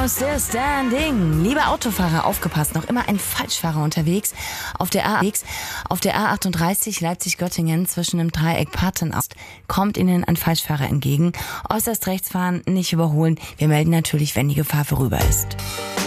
Still Standing. Liebe Autofahrer, aufgepasst, noch immer ein Falschfahrer unterwegs. Auf der A38 Leipzig-Göttingen zwischen dem Dreieck Patenau kommt Ihnen ein Falschfahrer entgegen. Äußerst rechts fahren, nicht überholen. Wir melden natürlich, wenn die Gefahr vorüber ist.